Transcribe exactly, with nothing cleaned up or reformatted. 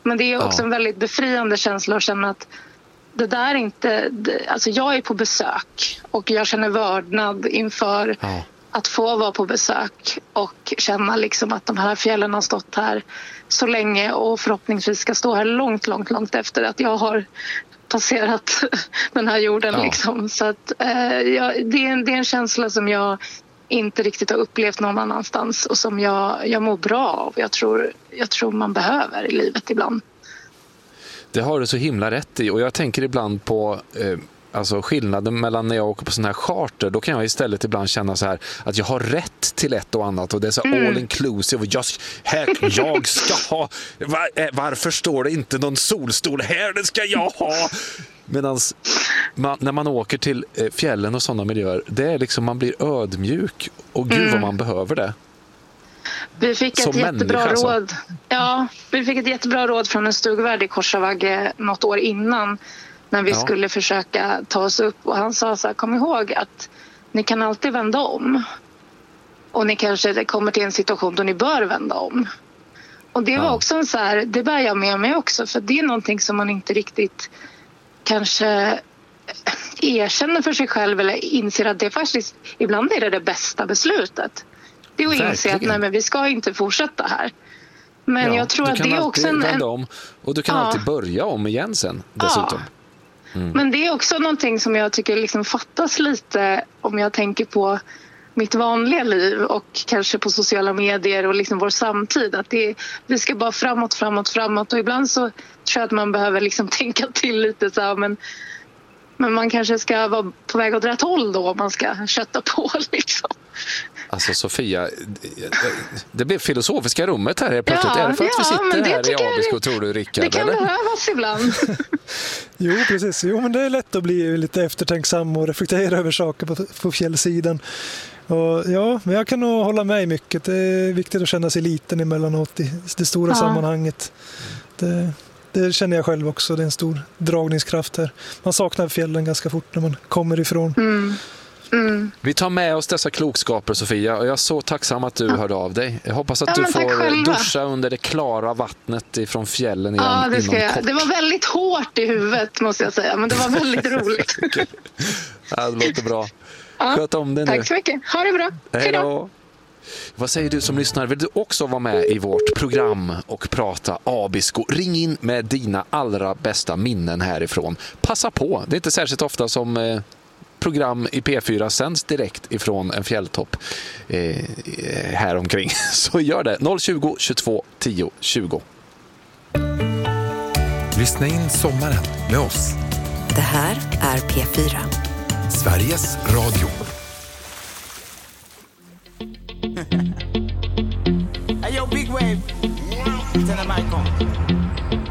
Men det är också Ja. en väldigt befriande känsla att känna att det där inte... Det, alltså jag är på besök och jag känner vördnad inför Ja. att få vara på besök och känna liksom att de här fjällen har stått här så länge och förhoppningsvis ska stå här långt, långt, långt efter att jag har passerat den här jorden. Ja. Liksom. Så att, eh, jag, det, är en, det är en känsla som jag inte riktigt har upplevt någon annanstans och som jag, jag mår bra av. Jag tror, jag tror man behöver i livet ibland. Det har du så himla rätt i, och jag tänker ibland på eh, alltså skillnaden mellan när jag åker på sån här charter. Då kan jag istället ibland känna så här att jag har rätt till ett och annat och det är så Mm. all inclusive och jag, här, jag ska ha var, eh, varför står det inte någon solstol här, det ska jag ha. Medan man, när man åker till eh, fjällen och sådana miljöer, det är liksom man blir ödmjuk och gud Mm. vad man behöver det. Vi fick ett Som jättebra människa, alltså. råd. Ja, vi fick ett jättebra råd från en stugvärd i Korsavagge något år innan när vi Ja. skulle försöka ta oss upp. Och han sa så här, kom ihåg att ni kan alltid vända om. Och ni kanske kommer till en situation då ni bör vända om. Och det var Ja. också en så här, det bär jag med mig också. För det är någonting som man inte riktigt kanske erkänner för sig själv eller inser att det faktiskt, ibland är det det bästa beslutet. Det är att inse att Verkligen. nej, men vi ska inte fortsätta här. Men Ja, jag tror du att kan det är alltid också en... vända om och du kan Ja. alltid börja om igen sen dessutom. Men det är också någonting som jag tycker liksom fattas lite om jag tänker på mitt vanliga liv och kanske på sociala medier och liksom vår samtid. Att det, vi ska bara framåt, framåt, framåt. Och ibland så tror jag att man behöver liksom tänka till lite så här, men, men man kanske ska vara på väg åt rätt håll då om man ska kötta på liksom. Alltså Sofia, det blev filosofiska rummet här helt plötsligt. Ja, är det för att ja, vi men sitter det här i tycker jag Abisko, det- tror du, Rickard? Det kan eller? behövas ibland. Jo, precis. Jo, men det är lätt att bli lite eftertänksam och reflektera över saker på, på fjällsidan. Och ja, men jag kan nog hålla med mycket. Det är viktigt att känna sig liten emellanåt i det stora Ja. sammanhanget. Det, det känner jag själv också. Det är en stor dragningskraft här. Man saknar fjällen ganska fort när man kommer ifrån. Mm. Mm. Vi tar med oss dessa klokskaper, Sofia, och jag är så tacksam att du hörde av dig. Jag hoppas att Ja, du men tack får själva. duscha under det klara vattnet ifrån fjällen igen Ja, det ska inom jag. kort. Det var väldigt hårt i huvudet måste jag säga, men det var väldigt roligt. Ja, det låter bra. Ja, Sköt om dig nu. tack så mycket. Ha det bra. Hej då. Vad säger du som lyssnar? Vill du också vara med i vårt program och prata Abisko? Ring in med dina allra bästa minnen härifrån. Passa på. Det är inte särskilt ofta som eh, program i P fyra sänds direkt ifrån en fjälltopp eh, här omkring. Så gör det. noll tjugo, tjugotvå, tio, tjugo. Lyssna in sommaren med oss. Det här är P fyra. Sveriges Radio. Hey, yo, big wave. Tell them I come.